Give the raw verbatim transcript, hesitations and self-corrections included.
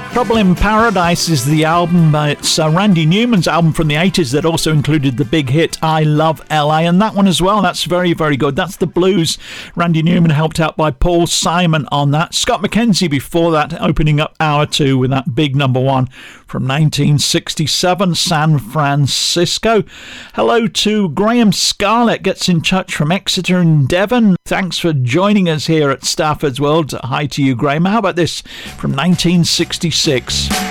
Trouble in Paradise is the album. Uh, it's uh, Randy Newman's album from the eighties that also included the big hit I Love L A, and that one as well, that's very, very good. That's the blues. Randy Newman helped out by Paul Simon on that. Scott McKenzie before that, opening up hour two with that big number one from nineteen sixty-seven, San Francisco. Hello to Graham Scarlett, gets in touch from Exeter and Devon. Thanks for joining us here at Stafford's World. Hi to you, Graham. How about this from nineteen sixty-six?